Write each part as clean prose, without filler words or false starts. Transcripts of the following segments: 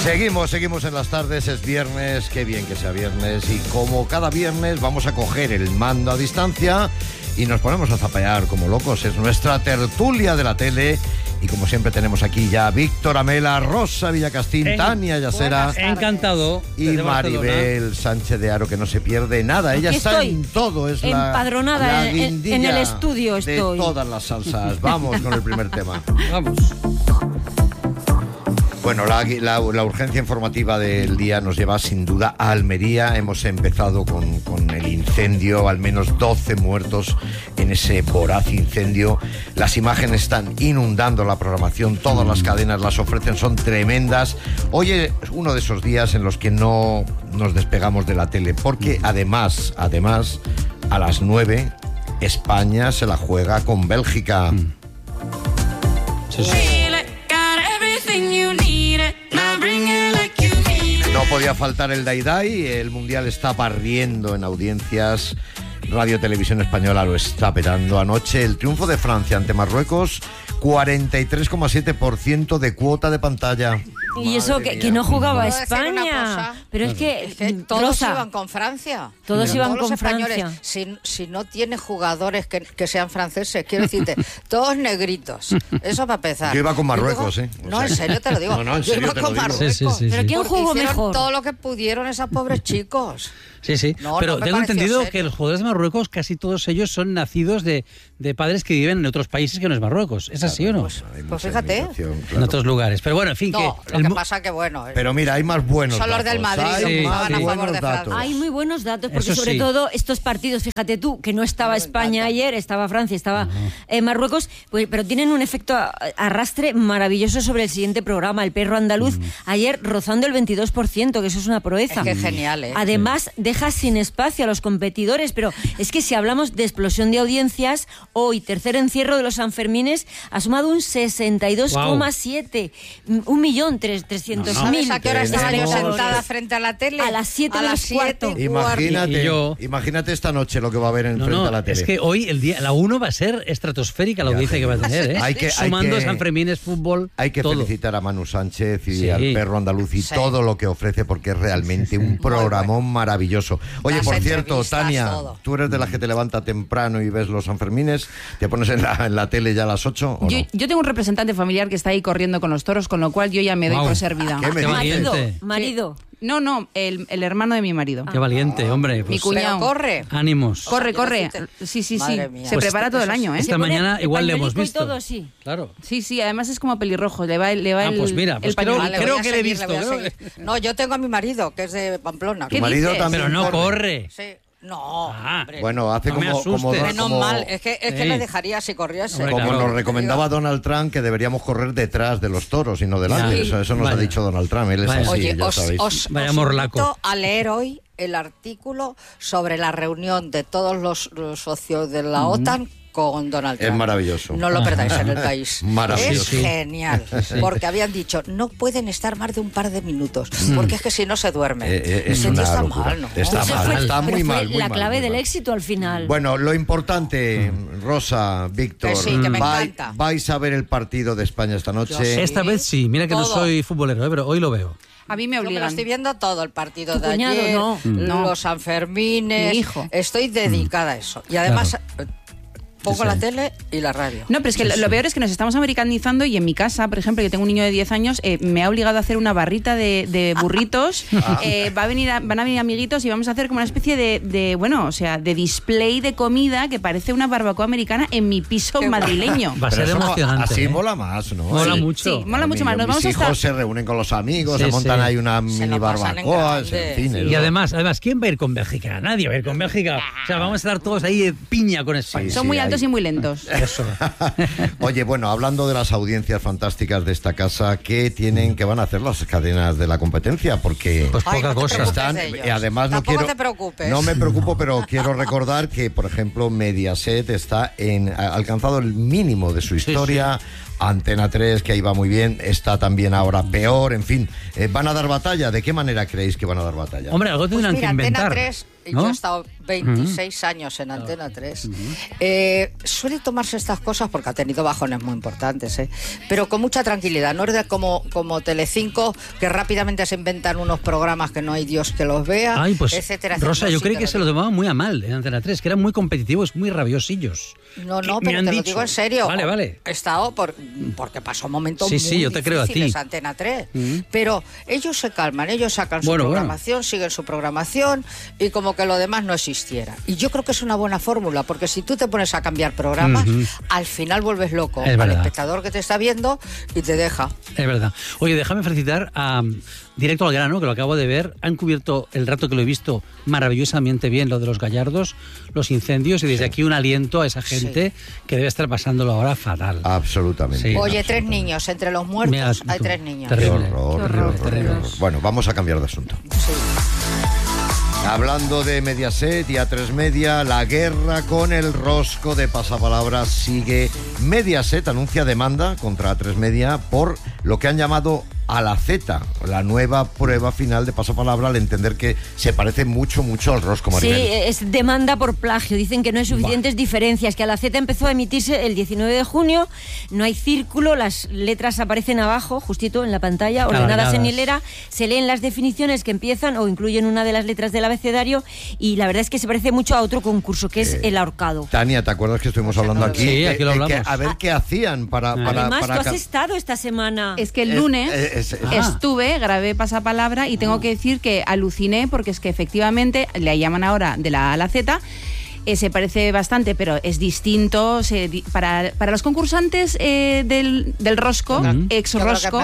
Seguimos en las tardes, es viernes, qué bien que sea viernes, y como cada viernes vamos a coger el mando a distancia y nos ponemos a zapear como locos. Es nuestra tertulia de la tele y como siempre tenemos aquí ya a Víctor Amela, Rosa Villacastín, Tania Yasera, encantado, y Maribel Sánchez de Aro, que no se pierde nada. Ella está en todo, es empadronada la en el estudio estoy. De todas las salsas. Vamos con el primer tema. Vamos. Bueno, la urgencia informativa del día nos lleva sin duda a Almería. Hemos empezado con el incendio, al menos 12 muertos en ese voraz incendio. Las imágenes están inundando la programación, todas las cadenas las ofrecen, son tremendas. Hoy es uno de esos días en los que no nos despegamos de la tele, porque además, a las 9, España se la juega con Bélgica. Sí. No podía faltar el Dai-Dai, el Mundial está barriendo en audiencias, Radio Televisión Española lo está petando. Anoche el triunfo de Francia ante Marruecos, 43,7% de cuota de pantalla. Y eso que no jugaba España. Pero es que todos Rosa, iban con Francia. Todos iban los con españoles, Francia. Si no tiene jugadores que sean franceses, quiero decirte, todos negritos. Eso para empezar. Yo iba con Marruecos, No, en serio te lo digo. No, en serio yo iba te lo con digo. Marruecos. Sí. ¿Pero quién jugó hicieron mejor? todo lo que pudieron esos pobres chicos. Sí. No, Pero no me tengo pareció entendido serio. que los jugadores de Marruecos, casi todos ellos son nacidos de padres que viven en otros países que no es Marruecos. ¿Es así o no? Pues fíjate. En otros lugares. Pero bueno, en fin, No, que... lo que pasa que bueno. Pero mira, hay más buenos Son los datos. del Madrid, Hay que más juegan a favor buenos de datos. Francia. Hay muy buenos datos, porque Eso sobre sí. todo estos partidos, fíjate tú, que no estaba España ayer, estaba Francia, estaba Marruecos, pues, pero tienen un efecto arrastre maravilloso sobre el siguiente programa, el perro andaluz, ayer rozando el 22%, que eso es una proeza. Es que genial, ¿eh? Además, deja sin espacio a los competidores, pero es que si hablamos de explosión de audiencias, hoy, tercer encierro de los Sanfermines, ha sumado un 62,7, 1.300.000. ¿Sabes a qué hora estaba yo Tenemos- sentada frente a la tele? A las 7 A menos las 7 cuarto. y cuarto. Imagínate esta noche lo que va a haber frente a la tele. es que hoy la 1 va a ser estratosférica la Ya audiencia te que va a digo. tener, ¿eh? Hay que- Sumando San Fermines, fútbol, Hay que todo. felicitar a Manu Sánchez y Sí. al perro andaluz y Sí. todo lo que ofrece, porque es realmente un programón maravilloso. Oye, Las por cierto, entrevistas, Tania, todo. ¿tú eres de las que te levanta temprano y ves los Sanfermines? ¿Te pones en la tele ya a las 8 o no? Yo tengo un representante familiar que está ahí corriendo con los toros, con lo cual yo ya me doy Guau. por servida. ¿Qué me Qué dices? valiente. Marido. No, el hermano de mi marido. Qué valiente, hombre. Mi Pues, cuñado. Pero corre. ánimos. Corre. Sí. Madre mía. Se Pues prepara todo el año, ¿eh? Esta mañana igual le hemos pañuelico y visto. todo, sí. Claro. Sí, además es como pelirrojo, le va el Pues mira, pues el pañuelo. Vale, creo voy a que le he seguir, visto, voy a creo seguir. No, yo tengo a mi marido, que es de Pamplona. ¿Qué Tu marido dices? también Pero no corre. Sí. No, Ah. hombre. Bueno, hace No me como asustes. Menos mal, es que Sí. le dejaría si corriese. Hombre, como claro. nos recomendaba Donald Trump, que deberíamos correr detrás de los toros y no delante. Ya. Eso nos ha Vaya. dicho Donald Trump. Él es Vaya. así, Oye, ya os sabéis. Vaya os morlaco. invito a leer hoy el artículo sobre la reunión de todos los socios de la OTAN con Donald Trump. Es maravilloso. No lo perdáis en el país. Maravilloso. Es Sí. genial. Porque habían dicho, no pueden estar más de un par de minutos, porque es que si no se duerme. Es Ese tío una está locura. mal, ¿no? Está Ese mal, fue- está pero muy fue mal. muy la mal, clave muy del mal. éxito al final. Bueno, lo importante, Rosa, Víctor, Que sí, que me encanta. vais a ver el partido de España esta noche. Yo sí. Esta vez sí, mira que no Todo. soy futbolero, pero hoy lo veo. A mí me Yo me lo obligan. estoy viendo todo, el partido Tu de cuñado, ayer, no. los Sanfermines. Mi hijo. Estoy dedicada a eso. Y además pongo la tele y la radio. No, pero es que lo peor es que nos estamos americanizando y en mi casa, por ejemplo, yo tengo un niño de 10 años, me ha obligado a hacer una barrita de burritos. Van a venir amiguitos y vamos a hacer como una especie de display de comida que parece una barbacoa americana en mi piso madrileño. Va a ser Pero eso emocionante. Así ¿eh? mola más, ¿no? Mola Sí, mucho. sí, mola mucho más. Nos Mis vamos a hijos estar... se reúnen con los amigos, Sí, se montan sí. ahí una mini lo pasan en barbacoa, grande. en fin. Sí. es Y lo- además, ¿quién va a ir con Bélgica? Nadie va a ir con Bélgica. O sea, vamos a estar todos ahí de piña con España. Sí, Son muy altos ahí. y muy lentos. Eso. Oye, bueno, hablando de las audiencias fantásticas de esta casa, ¿qué van a hacer las cadenas de la competencia? Porque Pues Ay, poca no te cosa. preocupes están, de ellos. y además Tampoco no quiero, te preocupes. no me preocupo, pero quiero recordar que, por ejemplo, Mediaset ha alcanzado el mínimo de su historia. Antena 3, que ahí va muy bien, está también ahora peor, en fin. ¿Van a dar batalla? ¿De qué manera creéis que van a dar batalla? Hombre, algo Pues tendrán mira, que inventar. Antena 3, ¿no? yo he estado 26 años en Antena 3. Suele tomarse estas cosas porque ha tenido bajones muy importantes, pero con mucha tranquilidad. No es como Telecinco, que rápidamente se inventan unos programas que no hay Dios que los vea, etcétera. Rosa, yo creí que se lo tomaban muy a mal en Antena 3, que eran muy competitivos, muy rabiosillos. No, pero te lo digo en serio. Vale. He estado porque pasó momentos muy yo te creo a ti. difíciles Antena 3. Pero ellos se calman, ellos sacan su programación, siguen su programación y como que lo demás no existiera. Y yo creo que es una buena fórmula, porque si tú te pones a cambiar programas, al final vuelves loco al espectador que te está viendo y te deja. Es verdad. Oye, déjame felicitar a Directo al Grano, que lo acabo de ver. Han cubierto, el rato que lo he visto, maravillosamente bien lo de los gallardos, los incendios, y desde aquí un aliento a esa gente que debe estar pasándolo ahora fatal. Absolutamente. Sí, Oye, 3 niños, entre los muertos hay 3 niños. Terrible. Qué horror. Bueno, vamos a cambiar de asunto. Sí. Hablando de Mediaset y A3 Media, la guerra con el rosco de pasapalabra sigue. Mediaset anuncia demanda contra A3 Media por lo que han llamado a la Z, la nueva prueba final de pasapalabra, al entender que se parece mucho al rosco, Maribel. Sí, es demanda por plagio. Dicen que no hay suficientes diferencias, que a la Z empezó a emitirse el 19 de junio, no hay círculo, las letras aparecen abajo, justito en la pantalla, ordenadas en hilera, se leen las definiciones que empiezan o incluyen una de las letras del abecedario, y la verdad es que se parece mucho a otro concurso, que es el ahorcado. Tania, ¿te acuerdas que estuvimos hablando aquí? Sí, aquí lo hablamos. A ver qué hacían para... Además, tú has estado esta semana. Es que el lunes... Estuve, grabé pasapalabra y tengo que decir que aluciné, porque es que efectivamente le llaman ahora de la A a la Z. Se parece bastante, pero es distinto. Para los concursantes del rosco, ex-rosco,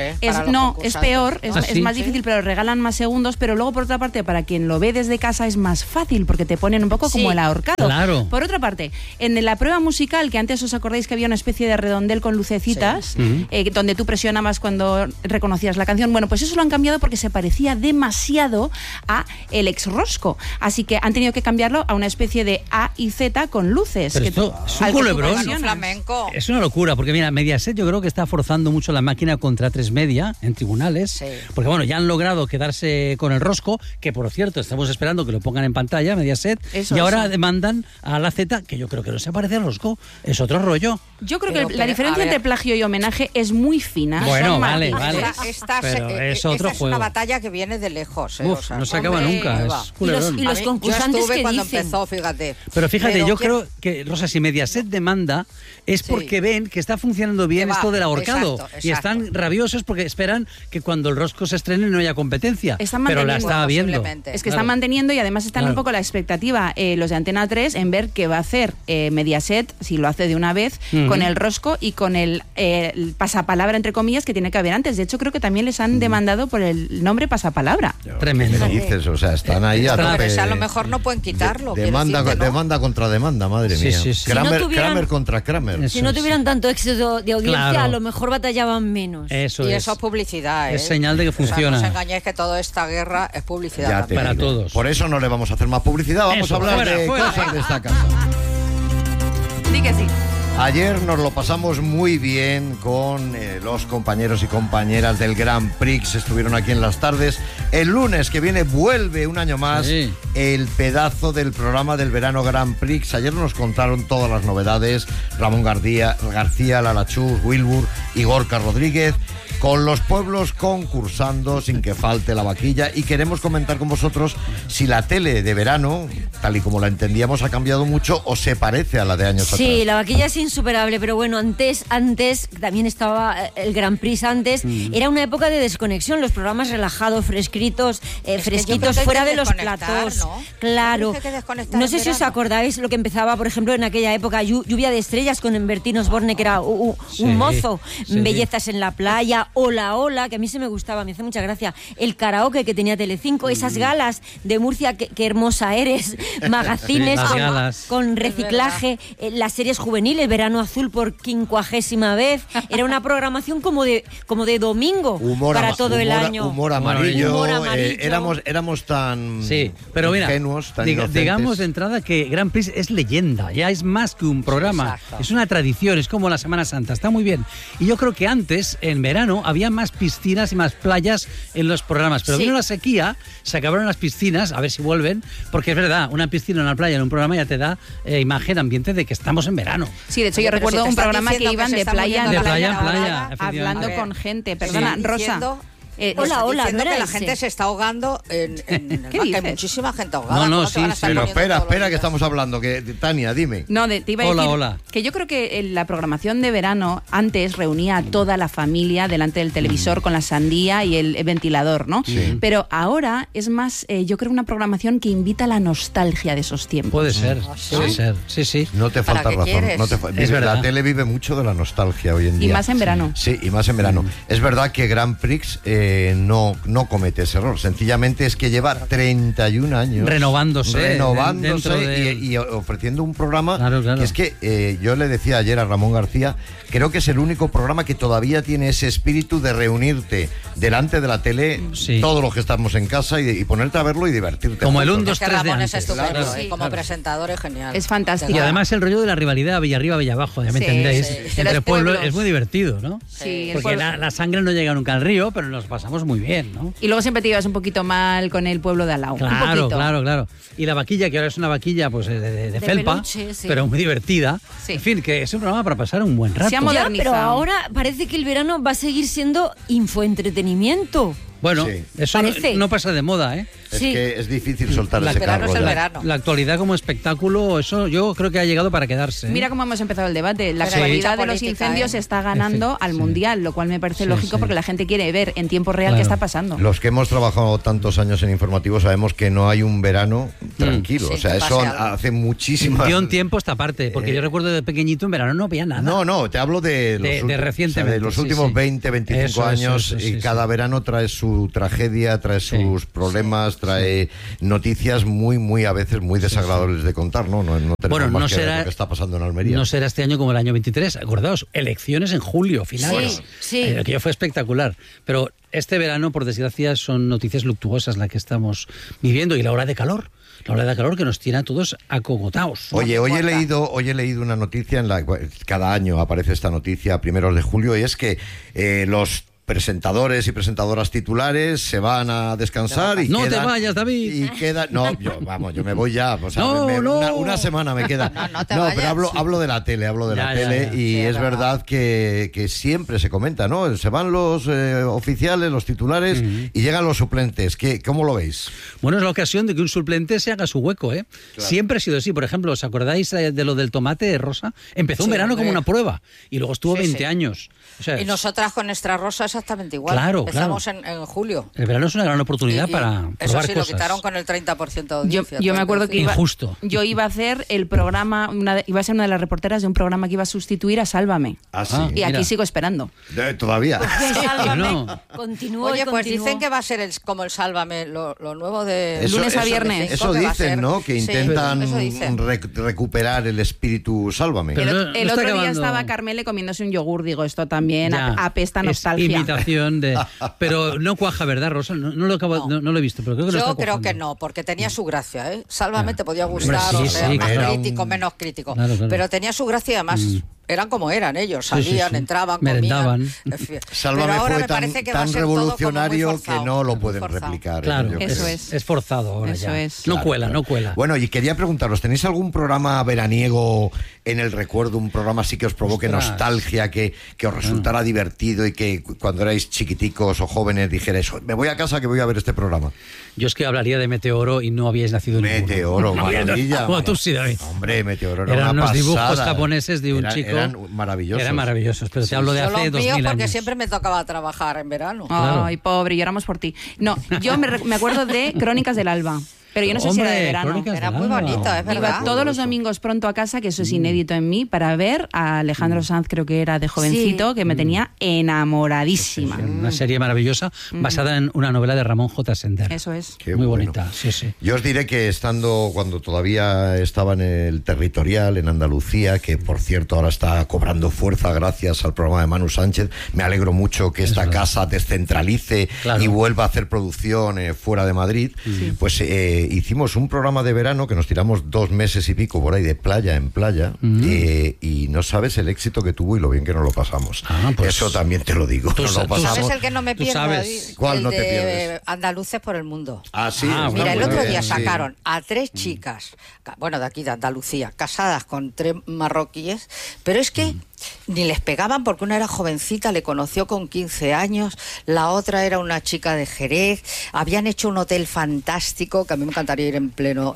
es peor, es más difícil, pero regalan más segundos. Pero luego, por otra parte, para quien lo ve desde casa es más fácil, porque te ponen un poco como el ahorcado. Claro. Por otra parte, en la prueba musical, que antes os acordáis que había una especie de redondel con lucecitas, donde tú presionabas cuando reconocías la canción, bueno, pues eso lo han cambiado porque se parecía demasiado a el ex-rosco. Así que han tenido que cambiarlo a una especie de A y Z con luces. Pero esto es un culebrón. Flamenco. Es una locura, porque mira, Mediaset yo creo que está forzando mucho la máquina contra A3 Media en tribunales, porque bueno, ya han logrado quedarse con el rosco, que por cierto, estamos esperando que lo pongan en pantalla, Mediaset, y ahora demandan a la Z, que yo creo que no se parece al rosco, es otro rollo. Yo creo que la diferencia entre plagio y homenaje es muy fina. Bueno, vale. Esta es otro juego. Es una batalla que viene de lejos. No se acaba nunca. Es culebrón. Y los concursantes, yo estuve que cuando dicen. empezó, fíjate. Pero fíjate, yo creo que, Rosa, si Mediaset demanda es porque ven que está funcionando bien esto del ahorcado. Exacto. Y están rabiosos porque esperan que cuando el rosco se estrene no haya competencia. Pero la está viendo. Es que están manteniendo, y además están un poco la expectativa, los de Antena 3, en ver qué va a hacer Mediaset, si lo hace de una vez, con el rosco y con el pasapalabra, entre comillas, que tiene que haber antes. De hecho, creo que también les han demandado por el nombre pasapalabra. Tremendo. ¿Qué dices? O sea, están ahí a tope. Pues a lo mejor no pueden quitarlo. Demanda contra demanda, madre mía. Sí. Kramer contra Kramer. Si no tuvieran tanto éxito de audiencia, a lo mejor batallaban menos. Eso es publicidad. Es señal de que funciona. O sea, no os engañéis que toda esta guerra es publicidad para todos. Por eso no le vamos a hacer más publicidad, vamos a hablar de cosas de esta casa. Sí que sí. Ayer nos lo pasamos muy bien con los compañeros y compañeras del Grand Prix. Estuvieron aquí en las tardes. El lunes que viene vuelve un año más el pedazo del programa del verano Grand Prix. Ayer nos contaron todas las novedades. Ramón García, Lala Chus, Wilbur y Gorka Rodríguez, con los pueblos concursando sin que falte la vaquilla, y queremos comentar con vosotros si la tele de verano, tal y como la entendíamos, ha cambiado mucho o se parece a la de años atrás. Sí, la vaquilla es insuperable, pero bueno, antes también estaba el Grand Prix antes, era una época de desconexión, los programas relajados, fresquitos, fuera de los platós, ¿no? Claro. No sé si os acordáis lo que empezaba, por ejemplo, en aquella época, Lluvia de estrellas con Bertín Osborne, que era un mozo, Bellezas en la playa, Hola, que a mí se me gustaba, me hace mucha gracia, el karaoke que tenía Telecinco, esas galas de Murcia, qué hermosa eres, magazines con reciclaje, las series juveniles, Verano Azul por 50ª vez, era una programación como de domingo para todo el año. Humor amarillo. Éramos tan pero mira, ingenuos, tan inocentes. Digamos de entrada que Grand Prix es leyenda, ya es más que un programa, es una tradición, es como la Semana Santa, está muy bien. Y yo creo que antes, en verano, verano había más piscinas y más playas en los programas, pero vino la sequía, se acabaron las piscinas, a ver si vuelven, porque es verdad, una piscina, una playa en un programa ya te da imagen, ambiente de que estamos en verano. Sí, de hecho yo recuerdo un programa que iban de playa en playa, hablando con gente. Perdona, Rosa. Hola, no que la gente se está ahogando en el mar, que hay muchísima gente ahogada. No, sí, pero espera, que estamos hablando, que Tania, dime. No, te iba a decir que yo creo que la programación de verano antes reunía a toda la familia delante del televisor con la sandía y el ventilador, ¿no? Sí. Pero ahora es más, yo creo, una programación que invita a la nostalgia de esos tiempos. Puede ser, sí. No te falta razón. Es verdad. La tele vive mucho de la nostalgia hoy en día. Y más en verano. Sí, y más en verano. Es verdad que Grand Prix no comete ese error. Sencillamente es que lleva 31 años renovándose y ofreciendo un programa que es que yo le decía ayer a Ramón García, creo que es el único programa que todavía tiene ese espíritu de reunirte delante de la tele, todos los que estamos en casa y ponerte a verlo y divertirte. Como el 1, 2, 3 de Ramón antes. Es estupendo, y como presentador es genial. Es fantástico. Y además el rollo de la rivalidad Villarriba, Villabajo, ya me entendéis, entre pueblos es muy divertido, ¿no? Sí, porque la sangre no llega nunca al río, pero nos pasamos muy bien, ¿no? Y luego siempre te ibas un poquito mal con el pueblo de al lado. Claro. Y la vaquilla, que ahora es una vaquilla pues de felpa, peluche, pero muy divertida. Sí. En fin, que es un programa para pasar un buen rato. Se ha modernizado. Pero ahora parece que el verano va a seguir siendo infoentretenimiento. Bueno, eso no pasa de moda, ¿eh? Es que es difícil soltar ese carro. La actualidad como espectáculo, eso yo creo que ha llegado para quedarse. Mira cómo hemos empezado el debate. La actualidad de los incendios está ganando al Mundial, lo cual me parece lógico porque la gente quiere ver en tiempo real qué está pasando. Los que hemos trabajado tantos años en informativos sabemos que no hay un verano tranquilo. O sea, eso hace muchísimas... Dio un tiempo esta parte, porque yo recuerdo de pequeñito en verano no había nada. No, te hablo de recientemente. O sea, de los últimos 20, 25 años y cada verano trae su tragedia, trae sus problemas, trae noticias muy a veces muy desagradables de contar, ¿no? No tenemos más que ver lo que está pasando en Almería. No será este año como el año 23, acordaos, elecciones en julio, finales. Aquello fue espectacular, pero este verano, por desgracia, son noticias luctuosas las que estamos viviendo y la ola de calor. La ola de calor que nos tiene a todos acogotados. Oye, hoy he leído una noticia cada año aparece esta noticia a primeros de julio, y es que los presentadores y presentadoras titulares se van a descansar y no te vayas, David. Yo me voy ya. O sea, una semana me queda. Pero hablo de la tele, y es verdad que siempre se comenta, ¿no? Se van los oficiales, los titulares y llegan los suplentes. ¿Cómo lo veis? Bueno, es la ocasión de que un suplente se haga su hueco, ¿eh? Claro. Siempre ha sido así. Por ejemplo, ¿os acordáis de lo del tomate rosa? Empezó un verano como una prueba y luego estuvo 20 años. O sea, y nosotras con Extra Rosa exactamente igual. Empezamos en julio. El verano es una gran oportunidad para probar eso sí, cosas. Lo quitaron con el 30% de audiencia. Yo me acuerdo que yo iba a hacer el programa, iba a ser una de las reporteras de un programa que iba a sustituir a Sálvame. Y aquí sigo esperando. ¿Todavía? Sálvame. Continúo. Oye, pues dicen que va a ser como el Sálvame, lo nuevo de lunes a viernes. Eso dicen, ¿no? Que intentan recuperar el espíritu Sálvame. El otro día estaba Carmele comiéndose un yogur, digo, esto también apesta nostalgia. Imitación de... Pero no cuaja, ¿verdad, Rosa? No lo he visto, pero creo que Yo creo que no, porque tenía su gracia, ¿eh? Sálvame te podía gustar, más crítico, menos crítico. Claro. Pero tenía su gracia y además... Eran como eran ellos, salían, entraban, comían. Sálvame fue tan revolucionario que no lo pueden replicar. Claro, es forzado ahora ya. No cuela. Bueno, y quería preguntaros, ¿tenéis algún programa veraniego en el recuerdo, un programa así que os provoque nostalgia, que os resultara divertido y que cuando erais chiquiticos o jóvenes dijerais, me voy a casa que voy a ver este programa? Yo es que hablaría de Meteoro y no habíais nacido Meteoro, maravilla. Como tú sí, David. Hombre, Meteoro era eran una unos pasada. Dibujos japoneses de un chico. Eran maravillosos. Eran maravillosos, pero te hablo de hace 2000 años. Porque siempre me tocaba trabajar en verano. Ay, pobre, lloramos por ti. No, yo me acuerdo de Crónicas del Alba. Pero yo no sé si era de verano. Era muy bonito, es verdad. Iba todos los domingos pronto a casa, que eso es inédito en mí, para ver a Alejandro Sanz, creo que era de jovencito, que me tenía enamoradísima. Una serie maravillosa, basada en una novela de Ramón J. Sender. Eso es. Muy bonita, sí. Yo os diré que cuando todavía estaba en el Territorial, en Andalucía, que por cierto ahora está cobrando fuerza gracias al programa de Manu Sánchez, me alegro mucho que esta casa descentralice y vuelva a hacer producción fuera de Madrid, pues hicimos un programa de verano que nos tiramos 2 meses y pico por ahí de playa en playa, y no sabes el éxito que tuvo y lo bien que nos lo pasamos. Pues, eso también te lo digo. Nos lo pasamos. ¿Sabes el que no me pierdo? ¿Cuál no te pierdes? Andaluces por el mundo. Sí. Mira, el otro día sacaron a 3 chicas, bueno, de aquí de Andalucía, casadas con 3 marroquíes, pero es que ni les pegaban porque una era jovencita, le conoció con 15 años, la otra era una chica de Jerez, habían hecho un hotel fantástico que a mí me encantaría ir en pleno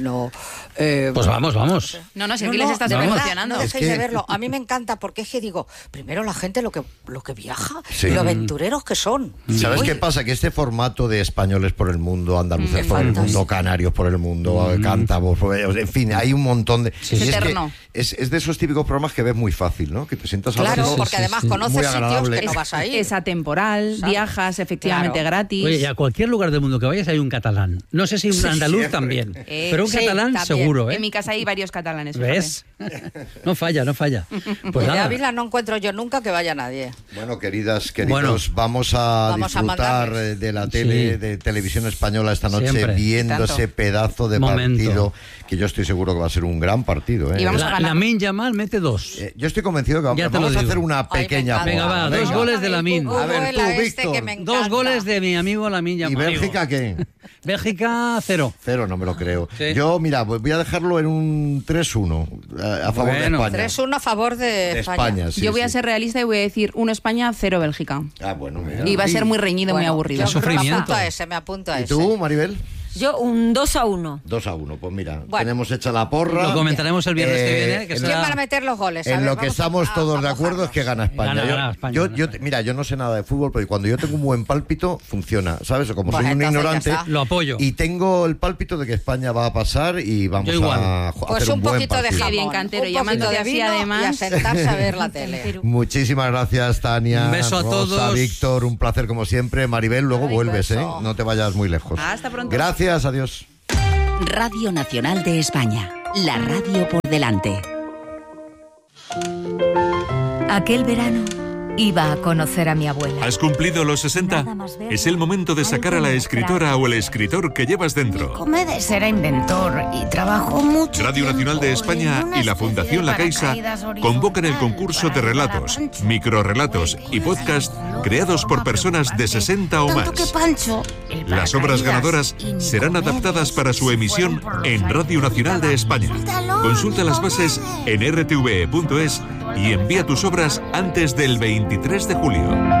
pues vamos. No, si aquí les estás promocionando. No dejéis de verlo. A mí me encanta porque es que digo, primero la gente lo que viaja, y lo aventureros que son. ¿Sabes qué pasa? Que este formato de españoles por el mundo, andaluces por el mundo, canarios por el mundo, cántabros, en fin, hay un montón de... Es de esos típicos programas que ves muy fácil, ¿no? Que te sientas a Claro, porque además conoces sitios que no vas a ir. Es atemporal, viajas efectivamente gratis. Oye, y a cualquier lugar del mundo que vayas hay un catalán. No sé si un andaluz también, pero un catalán también. Seguro, ¿eh? En mi casa hay varios catalanes. ¿Ves? No falla. Pues de Ávila no encuentro yo nunca que vaya nadie. Bueno, queridos, vamos a disfrutar de la tele, de televisión española esta noche, viendo ese pedazo de partido, que yo estoy seguro que va a ser un gran partido, ¿eh? Y vamos a ganar. Lamine Yamal mete 2. Yo estoy convencido que vamos a hacer una pequeña... Venga, va, 2 goles de Lamine. A ver, tú, Víctor. 2 goles de mi amigo Lamine Yamal. ¿Y Bélgica qué? Bélgica 0. 0, no me lo creo. Sí. Yo, mira, voy a dejarlo en un 3-1 a favor de España. 3-1 a favor de España. Yo voy a ser realista y voy a decir 1 España, 0 Bélgica. Bueno, mira. Y va a ser muy reñido, muy aburrido. Sufrimiento. Me apunto a ese. ¿Y tú, Maribel? Yo un 2-1. 2-1, pues mira, tenemos hecha la porra. Lo comentaremos el viernes que viene. ¿Quién van a meter los goles? En lo que estamos todos de acuerdo es que gana España. Mira, yo no sé nada de fútbol, pero cuando yo tengo un buen pálpito, funciona, ¿sabes? O como soy un ignorante, lo apoyo. Y tengo el pálpito de que España va a pasar y vamos a hacer un buen partido. Pues un poquito de jamón, bien cantero, un poquito de vino además. Y a sentarse a ver la tele. Muchísimas gracias, Tania. Un beso a todos. Víctor, un placer como siempre. Maribel, luego vuelves, ¿eh? No te vayas muy lejos. Hasta pronto. Gracias, adiós. Radio Nacional de España, la radio por delante. Aquel verano iba a conocer a mi abuela. ¿Has cumplido los 60? Es el momento de sacar a la escritora o el escritor que llevas dentro. Comedes era inventor y trabajó mucho. Radio Nacional de España y la Fundación La Caixa convocan el concurso de relatos, microrrelatos y podcast creados por personas de 60 o más. Las obras ganadoras serán adaptadas para su emisión en Radio Nacional de España. Consulta las bases en rtve.es y envía tus obras antes del 23 de julio.